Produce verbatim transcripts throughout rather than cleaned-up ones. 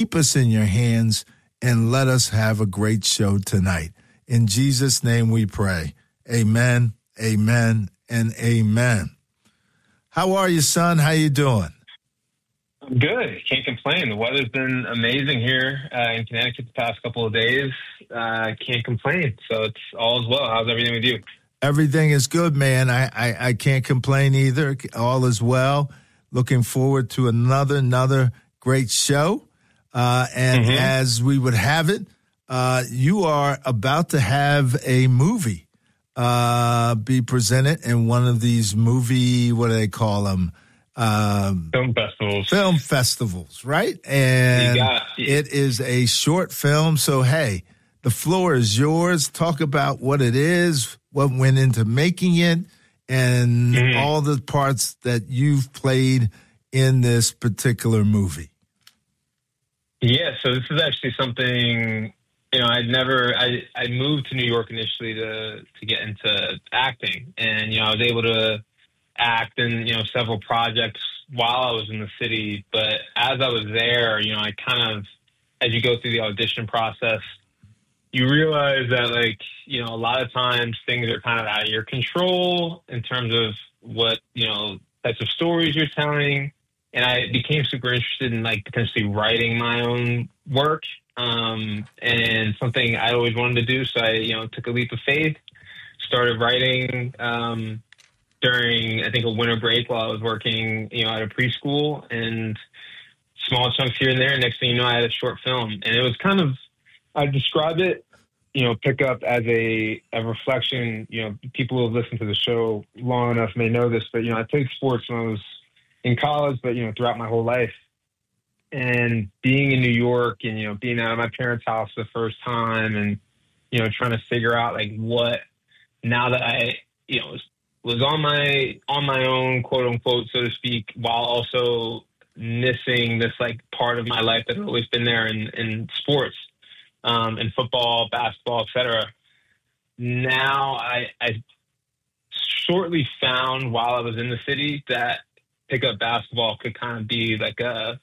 keep us in your hands and let us have a great show tonight. In Jesus' name we pray. Amen, amen, and amen. How are you, son? How you doing? I'm good. Can't complain. The weather's been amazing here uh, in Connecticut the past couple of days. Uh, can't complain. So it's all is well. How's everything with you? Everything is good, man. I, I, I can't complain either. All is well. Looking forward to another, another great show. Uh, and mm-hmm. as we would have it, uh, you are about to have a movie uh, be presented in one of these movie, what do they call them? Um, film festivals. Film festivals, right? And it is a short film. So, hey, the floor is yours. Talk about what it is, what went into making it, and mm-hmm. all the parts that you've played in this particular movie. Yeah, so this is actually something, you know, I'd never, I, I moved to New York initially to, to get into acting. And, you know, I was able to act in, you know, several projects while I was in the city. But as I was there, you know, I kind of, as you go through the audition process, you realize that, like, you know, a lot of times things are kind of out of your control in terms of what, you know, types of stories you're telling. And I became super interested in, like, potentially writing my own work, um, and something I always wanted to do. So I, you know, took a leap of faith, started writing um, during, I think, a winter break while I was working, you know, at a preschool, and small chunks here and there. Next thing you know, I had a short film. And it was kind of, I describe it, you know, pick up as a, a reflection. You know, people who have listened to the show long enough may know this, but, you know, I played sports when I was in college, but, you know, throughout my whole life. And being in New York and, you know, being out of my parents' house the first time and, you know, trying to figure out, like, what, now that I, you know, was, was on my, on my own, quote unquote, so to speak, while also missing this, like, part of my life that had always been there in, in sports, um, in football, basketball, et cetera. Now I, I shortly found while I was in the city that pickup basketball could kind of be like a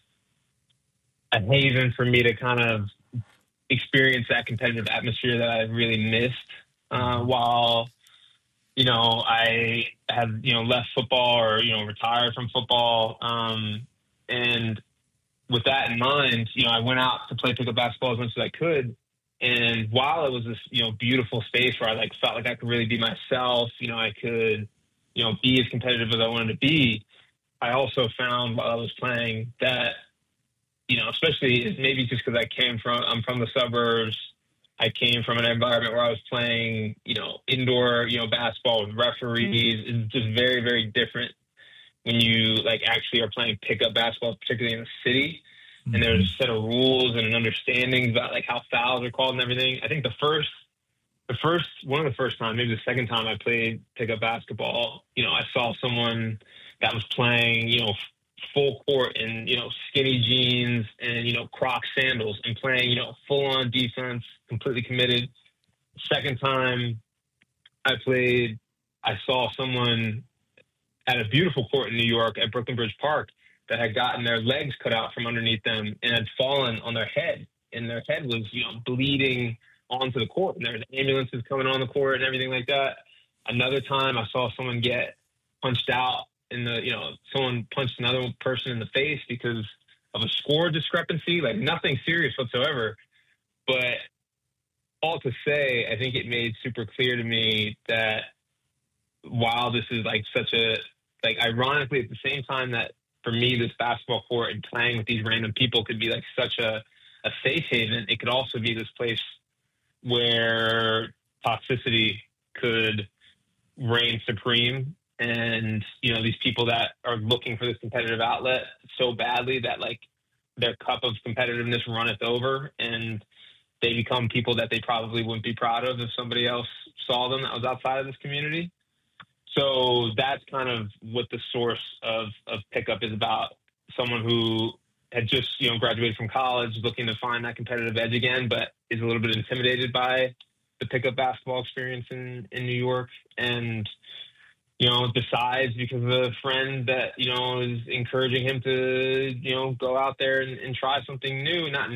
a haven for me to kind of experience that competitive atmosphere that I really missed uh, while, you know, I had, you know, left football or, you know, retired from football. Um, and with that in mind, you know, I went out to play pickup basketball as much as I could. And while it was this, you know, beautiful space where I, like, felt like I could really be myself, you know, I could, you know, be as competitive as I wanted to be, I also found while I was playing that, you know, especially maybe just because I came from, I'm from the suburbs, I came from an environment where I was playing, you know, indoor, you know, basketball with referees. It's just very, very different when you, like, actually are playing pickup basketball, particularly in the city. Mm-hmm. And there's a set of rules and an understanding about, like, how fouls are called and everything. I think the first, the first, one of the first time, maybe the second time I played pickup basketball, you know, I saw someone that was playing, you know, full court in, you know, skinny jeans and, you know, Croc sandals and playing, you know, full on defense, completely committed. Second time I played, I saw someone at a beautiful court in New York at Brooklyn Bridge Park that had gotten their legs cut out from underneath them and had fallen on their head. And their head was, you know, bleeding onto the court. And there was ambulances coming on the court and everything like that. Another time I saw someone get punched out in the, you know, someone punched another person in the face because of a score discrepancy, like nothing serious whatsoever. But all to say, I think it made super clear to me that while this is, like, such a, like, ironically at the same time that for me, this basketball court and playing with these random people could be, like, such a, a safe haven, it could also be this place where toxicity could reign supreme. And, you know, these people that are looking for this competitive outlet so badly that, like, their cup of competitiveness runneth over and they become people that they probably wouldn't be proud of if somebody else saw them that was outside of this community. So that's kind of what the source of, of Pickup is about. Someone who had just, you know, graduated from college, looking to find that competitive edge again, but is a little bit intimidated by the pickup basketball experience in, in New York. And, you know, decides because of a friend that, you know, is encouraging him to, you know, go out there and, and try something new, not